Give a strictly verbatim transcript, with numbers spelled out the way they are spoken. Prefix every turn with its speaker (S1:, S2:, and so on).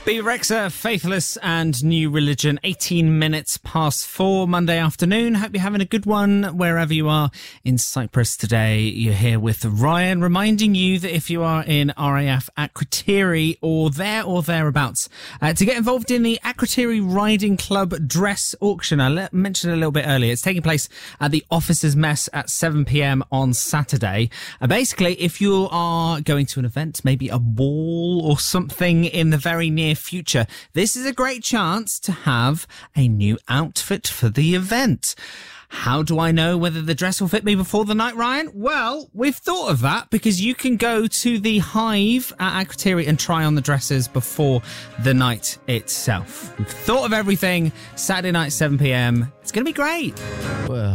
S1: Be Rexa, Faithless and New Religion, eighteen minutes past four, Monday afternoon. Hope you're having a good one wherever you are in Cyprus today. You're here with Ryan, reminding you that if you are in R A F Akrotiri or there or thereabouts, uh, to get involved in the Akrotiri Riding Club dress auction. I le- mentioned a little bit earlier. It's taking place at the Officers' Mess at seven p.m. on Saturday. Uh, basically, if you are going to an event, maybe a ball or something in the very near future, this is a great chance to have a new outfit for the event. How do I know whether the dress will fit me before the night, Ryan? Well, we've thought of that because you can go to the Hive at Akrotiri and try on the dresses before the night itself. We've thought of everything. Saturday night, seven p.m. It's going to be great.
S2: Well.